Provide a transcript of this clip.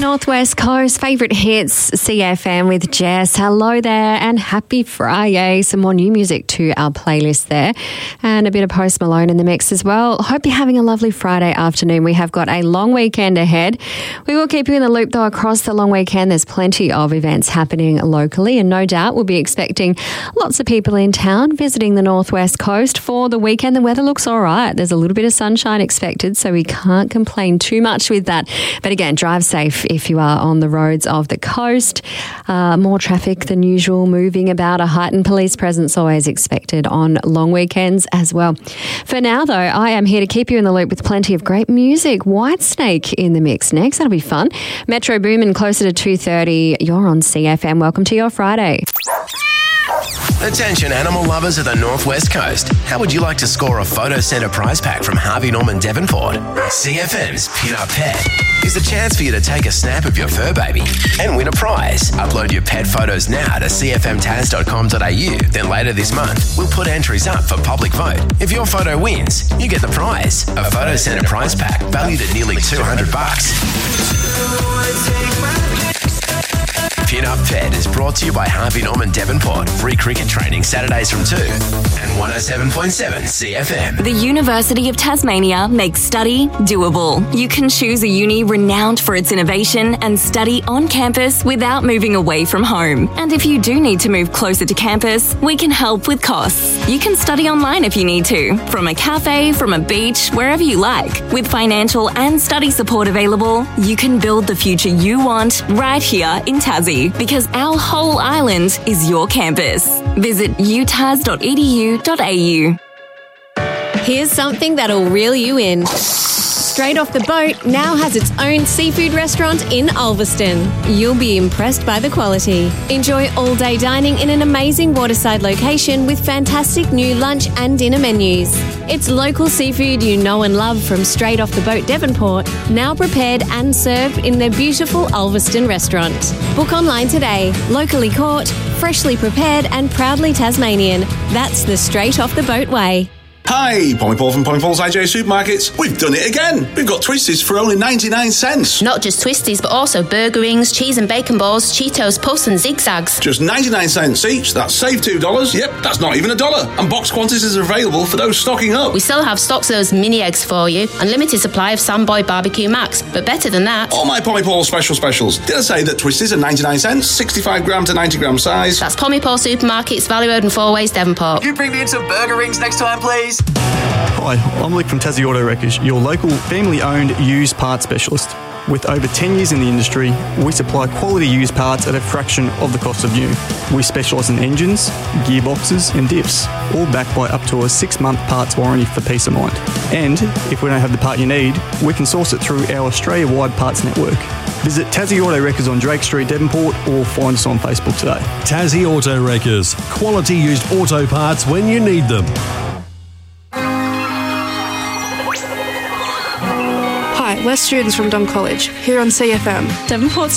Northwest Coast, favourite hits, CFM with Jess. Hello there and happy Friday. Some more new music to our playlist there and a bit of Post Malone in the mix as well. Hope you're having a lovely Friday afternoon. We have got a long weekend ahead. We will keep you in the loop though across the long weekend. There's plenty of events happening locally and no doubt we'll be expecting lots of people in town visiting the Northwest Coast for the weekend. The weather looks all right. There's a little bit of sunshine expected, so we can't complain too much with that. But again, drive safe if you are on the roads of the coast. More traffic than usual, moving about. A heightened police presence always expected on long weekends as well. For now, though, I am here to keep you in the loop with plenty of great music. Whitesnake in the mix next. That'll be fun. Metro Boomin closer to 2:30. You're on CFM. Welcome to your Friday. Attention animal lovers of the Northwest Coast. How would you like to score a Photo Centre prize pack from Harvey Norman Devonport? CFM's Pin Up Pet is a chance for you to take a snap of your fur baby and win a prize. Upload your pet photos now to cfmtaz.com.au. Then later this month, we'll put entries up for public vote. If your photo wins, you get the prize. A Photo Centre prize pack valued at nearly $200. Pin Up Pet is brought to you by Harvey Norman Devonport. Free cricket training Saturdays from 2 and 107.7 CFM. The University of Tasmania makes study doable. You can choose a uni renowned for its innovation and study on campus without moving away from home. And if you do need to move closer to campus, we can help with costs. You can study online if you need to, from a cafe, from a beach, wherever you like. With financial and study support available, you can build the future you want right here in Tassie. Because our whole island is your campus. Visit utas.edu.au. Here's something that'll reel you in. Straight Off the Boat now has its own seafood restaurant in Ulverston. You'll be impressed by the quality. Enjoy all-day dining in an amazing waterside location with fantastic new lunch and dinner menus. It's local seafood you know and love from Straight Off the Boat Devonport, now prepared and served in their beautiful Ulverston restaurant. Book online today. Locally caught, freshly prepared and proudly Tasmanian. That's the Straight Off the Boat way. Hi, Pommy Paul from Pommy Paul's IJ Supermarkets. We've done it again. We've got Twisties for only 99 cents. Not just Twisties, but also burger rings, cheese and bacon balls, Cheetos, Puffs and Zigzags. Just 99 cents each. That's save $2. Yep, that's not even $1. And box quantities are available for those stocking up. We still have stocks of those mini eggs for you. Unlimited supply of Samboy Barbecue Max. But better than that, all my Pommy Paul specials. Did I say that Twisties are 99 cents, 65 gram to 90 gram size? That's Pommy Paul Supermarkets, Valley Road and Four Ways, Devonport. Can you bring me in some burger rings next time, please? Hi, I'm Luke from Tassie Auto Wreckers, your local family-owned used parts specialist. With over 10 years in the industry, we supply quality used parts at a fraction of the cost of new. We specialise in engines, gearboxes and diffs, all backed by up to a 6-month parts warranty for peace of mind. And if we don't have the part you need, we can source it through our Australia-wide parts network. Visit Tassie Auto Wreckers on Drake Street, Devonport, or find us on Facebook today. Tassie Auto Wreckers, quality used auto parts when you need them. Hi, we're students from Dom College, here on CFM. Devonport's